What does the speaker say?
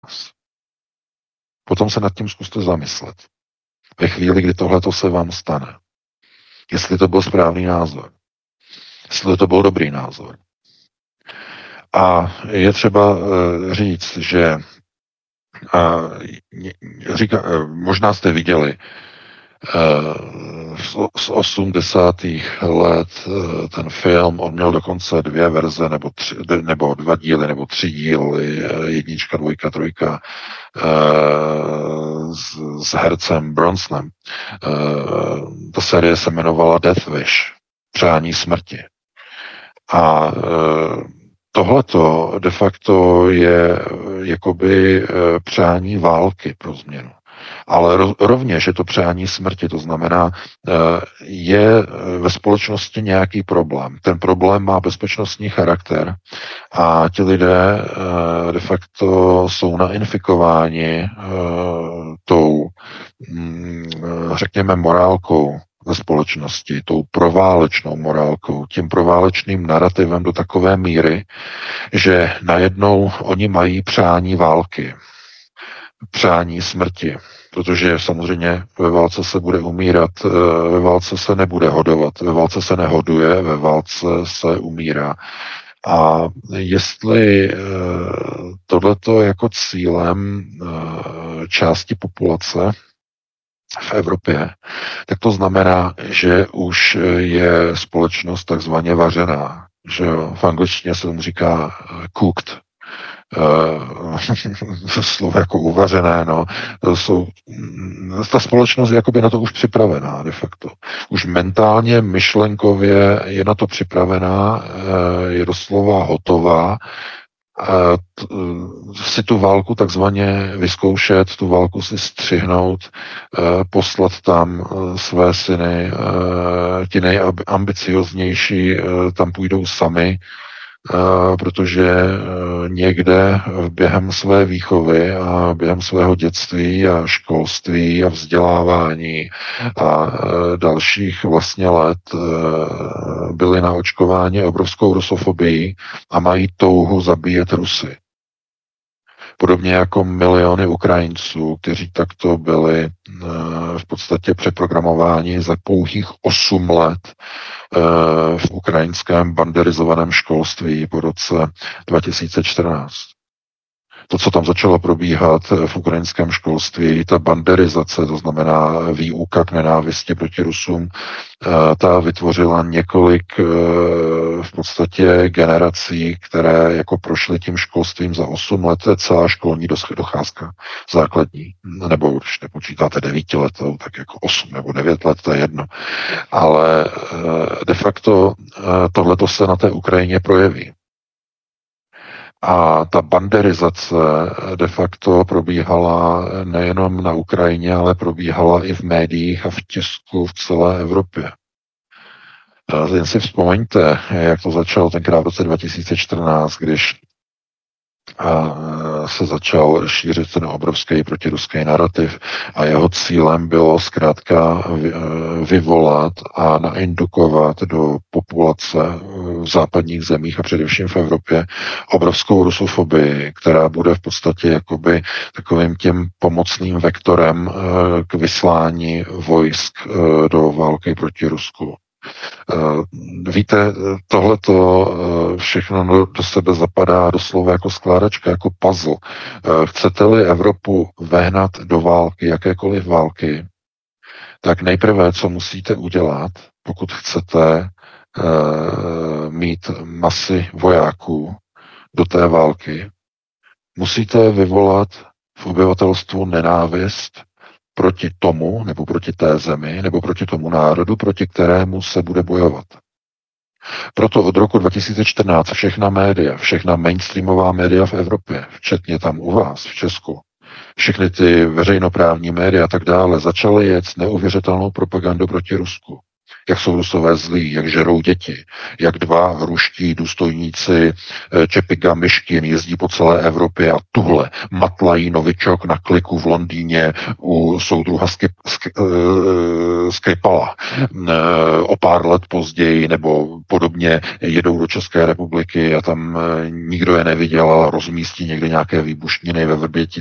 Potom se nad tím zkuste zamyslet. Ve chvíli, kdy tohleto se vám stane. Jestli to byl správný názor. Jestli to byl dobrý názor. A je třeba říct, že možná jste viděli z 80. let ten film, on měl dokonce 2 verze, nebo 2 díly, nebo 3 díly, 1, 2, 3, s hercem Bronsonem. Ta série se jmenovala Death Wish, Přání smrti. A tohleto de facto je jakoby přání války pro změnu. Ale rovněž je to přání smrti, to znamená, je ve společnosti nějaký problém. Ten problém má bezpečnostní charakter a ti lidé de facto jsou nainfikováni tou, řekněme, morálkou ve společnosti, tou proválečnou morálkou, tím proválečným narrativem do takové míry, že najednou oni mají přání války, přání smrti, protože samozřejmě ve válce se bude umírat, ve válce se nebude hodovat, ve válce se nehoduje, ve válce se umírá. A jestli tohleto jako cílem části populace v Evropě, tak to znamená, že už je společnost takzvaně vařená. Že jo? V angličtině se tomu říká cooked. Slovo jako uvařené, no. Ta společnost je jakoby na to už připravená de facto. Už mentálně, myšlenkově je na to připravená, je doslova hotová, si tu válku takzvaně vyzkoušet, tu válku si střihnout, poslat tam své syny, ti nejambicioznější tam půjdou sami, protože někde během své výchovy a během svého dětství a školství a vzdělávání a dalších vlastně let byli naočkováni obrovskou rusofobií a mají touhu zabíjet Rusy. Podobně jako miliony Ukrajinců, kteří takto byli v podstatě přeprogramováni za pouhých 8 let v ukrajinském banderizovaném školství po roce 2014. To, co tam začalo probíhat v ukrajinském školství, ta banderizace, to znamená výuka k nenávisti proti Rusům, ta vytvořila několik v podstatě generací, které jako prošly tím školstvím za 8 let, to je celá školní docházka základní, nebo když nepočítáte 9letou, tak jako 8 nebo 9 let, to je jedno. Ale de facto tohleto se na té Ukrajině projeví. A ta banderizace de facto probíhala nejenom na Ukrajině, ale probíhala i v médiích a v tisku v celé Evropě. Jen si vzpomeňte, jak to začalo tenkrát v roce 2014, když se začal šířit ten obrovský protiruský narrativ a jeho cílem bylo zkrátka vyvolat a naindukovat do populace v západních zemích a především v Evropě obrovskou rusofobii, která bude v podstatě jakoby takovým tím pomocným vektorem k vyslání vojsk do války proti Rusku. Víte, tohleto všechno do sebe zapadá doslova jako skládačka, jako puzzle. Chcete-li Evropu vehnat do války, jakékoliv války, tak nejprve, co musíte udělat, pokud chcete mít masy vojáků do té války, musíte vyvolat v obyvatelstvu nenávist proti tomu, nebo proti té zemi, nebo proti tomu národu, proti kterému se bude bojovat. Proto od roku 2014 všechna média, všechna mainstreamová média v Evropě, včetně tam u vás v Česku, všechny ty veřejnoprávní média a tak dále, začaly jet neuvěřitelnou propagandu proti Rusku. jak jsou Rusové zlí, jak žerou děti, jak dva ruští důstojníci Čepiga Myškin jezdí po celé Evropě a tuhle matlají novičok na kliku v Londýně u soudruha Skripala. O pár let později nebo podobně jedou do České republiky a tam nikdo je neviděl a rozmístí někde nějaké výbušniny ve Vrběticích